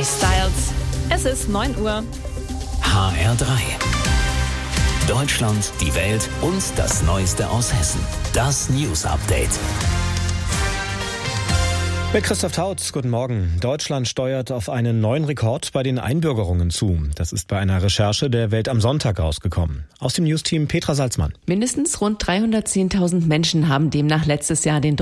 Harry Styles. Es ist 9 Uhr. HR3. Deutschland, die Welt und das Neueste aus Hessen. Das News Update. Mit Christoph Tautz, guten Morgen. Deutschland steuert auf einen neuen Rekord bei den Einbürgerungen zu. Das ist bei einer Recherche der Welt am Sonntag rausgekommen. Aus dem Newsteam Petra Salzmann. Mindestens rund 310.000 Menschen haben demnach letztes Jahr den